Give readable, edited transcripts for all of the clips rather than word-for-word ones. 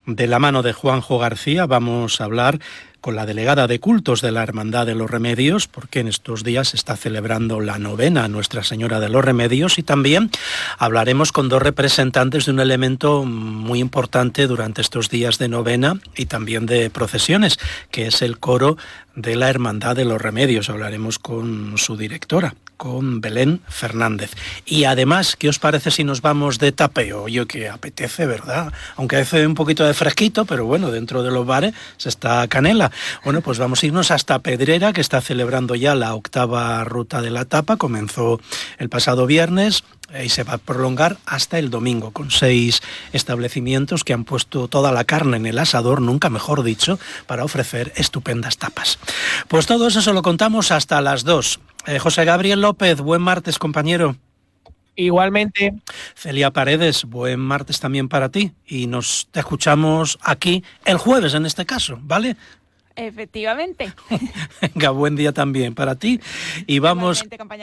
De la mano de Juanjo García vamos a hablar con la delegada de cultos de la Hermandad de los Remedios, porque en estos días se está celebrando la novena a Nuestra Señora de los Remedios, y también hablaremos con dos representantes de un elemento muy importante durante estos días de novena y también de procesiones, que es el coro de la Hermandad de los Remedios. Hablaremos con su directora, con Belén Fernández. Y además, ¿qué os parece si nos vamos de tapeo? Oye, que apetece, ¿verdad? Aunque hace un poquito de fresquito, pero bueno, dentro de los bares se está canela. Bueno, pues vamos a irnos hasta Pedrera, que está celebrando ya la 8ª Ruta de la Tapa. Comenzó el pasado viernes y se va a prolongar hasta el domingo, con 6 establecimientos que han puesto toda la carne en el asador, nunca mejor dicho, para ofrecer estupendas tapas. Pues todo eso se lo contamos hasta las 2. José Gabriel López, buen martes, compañero. Igualmente. Celia Paredes, buen martes también para ti. Y te escuchamos aquí el jueves en este caso, ¿vale? Efectivamente. Venga, buen día también para ti. Y vamos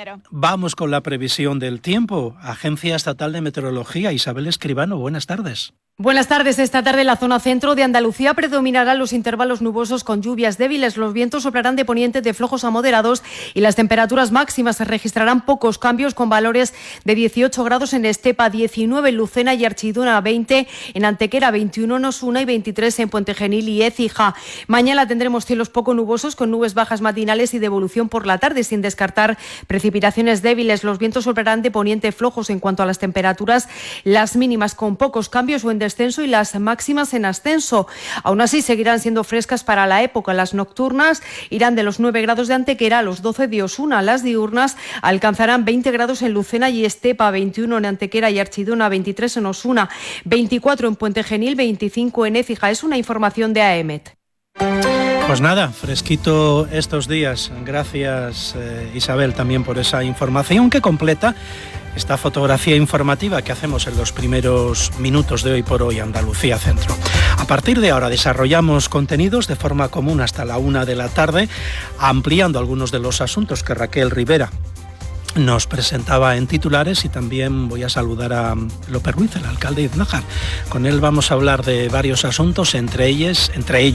con la previsión del tiempo. Agencia Estatal de Meteorología, Isabel Escribano, buenas tardes. Buenas tardes. Esta tarde en la zona centro de Andalucía predominarán los intervalos nubosos con lluvias débiles. Los vientos soplarán de poniente de flojos a moderados y las temperaturas máximas se registrarán pocos cambios, con valores de 18 grados en Estepa, 19 en Lucena y Archidona, 20 en Antequera, 21 en Osuna y 23 en Puente Genil y Écija. Mañana tendremos cielos poco nubosos con nubes bajas matinales y de evolución por la tarde, sin descartar precipitaciones débiles. Los vientos soplarán de poniente flojos. En cuanto a las temperaturas, las mínimas con pocos cambios o en descenso y las máximas en ascenso. Aún así seguirán siendo frescas para la época. Las nocturnas irán de los 9 grados de Antequera a los 12 de Osuna. Las diurnas alcanzarán 20 grados en Lucena y Estepa, 21 en Antequera y Archidona, 23 en Osuna, 24 en Puente Genil, 25 en Écija. Es una información de AEMET. Pues nada, fresquito estos días. Gracias, Isabel, también por esa información que completa esta fotografía informativa que hacemos en los primeros minutos de Hoy por Hoy Andalucía Centro. A partir de ahora desarrollamos contenidos de forma común hasta la 1 de la tarde, ampliando algunos de los asuntos que Raquel Rivera nos presentaba en titulares, y también voy a saludar a López Ruiz, el alcalde de Iznájar. Con él vamos a hablar de varios asuntos, entre ellos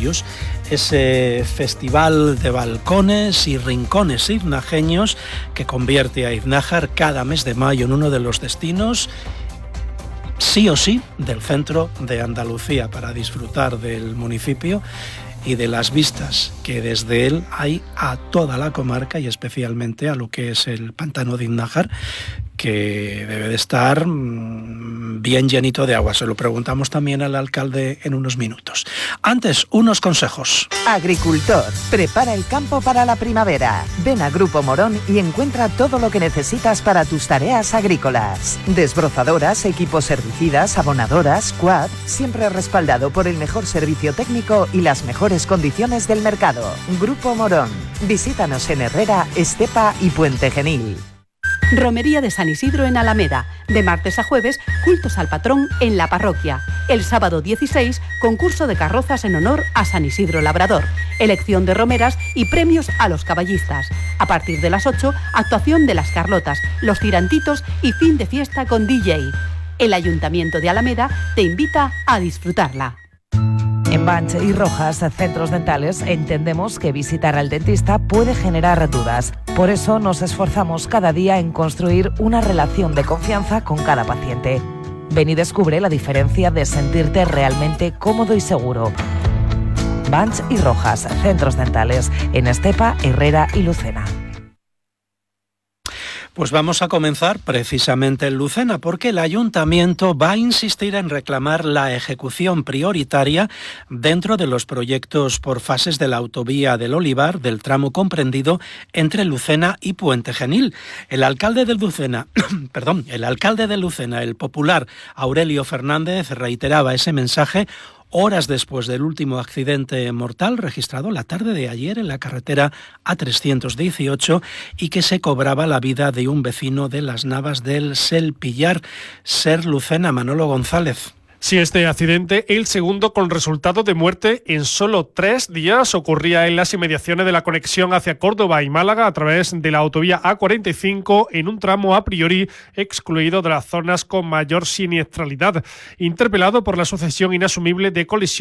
ese festival de balcones y rincones iznajeños que convierte a Iznájar cada mes de mayo en uno de los destinos sí o sí del centro de Andalucía para disfrutar del municipio y de las vistas que desde él hay a toda la comarca y especialmente a lo que es el pantano de Iznájar, que debe de estar bien llenito de agua. Se lo preguntamos también al alcalde en unos minutos. Antes, unos consejos. Agricultor, prepara el campo para la primavera. Ven a Grupo Morón y encuentra todo lo que necesitas para tus tareas agrícolas. Desbrozadoras, equipos herbicidas, abonadoras, quad, siempre respaldado por el mejor servicio técnico y las mejores condiciones del mercado. Grupo Morón. Visítanos en Herrera, Estepa y Puente Genil. Romería de San Isidro en Alameda. De martes a jueves, cultos al patrón en la parroquia. El sábado 16, concurso de carrozas en honor a San Isidro Labrador. Elección de romeras y premios a los caballistas. A partir de las 8, actuación de las Carlotas, los Tirantitos y fin de fiesta con DJ. El Ayuntamiento de Alameda te invita a disfrutarla. En Banch y Rojas, centros dentales, entendemos que visitar al dentista puede generar dudas. Por eso nos esforzamos cada día en construir una relación de confianza con cada paciente. Ven y descubre la diferencia de sentirte realmente cómodo y seguro. Banch y Rojas, centros dentales, en Estepa, Herrera y Lucena. Pues vamos a comenzar precisamente en Lucena, porque el Ayuntamiento va a insistir en reclamar la ejecución prioritaria dentro de los proyectos por fases de la autovía del Olivar, del tramo comprendido entre Lucena y Puente Genil. El alcalde de Lucena, el popular Aurelio Fernández, reiteraba ese mensaje horas después del último accidente mortal registrado la tarde de ayer en la carretera A318 y que se cobraba la vida de un vecino de Las Navas del Selpillar. Ser Lucena, Manolo González. Sí, este accidente, el segundo con resultado de muerte en solo 3 días, ocurría en las inmediaciones de la conexión hacia Córdoba y Málaga a través de la autovía A45 en un tramo a priori excluido de las zonas con mayor siniestralidad. Interpelado por la sucesión inasumible de colisiones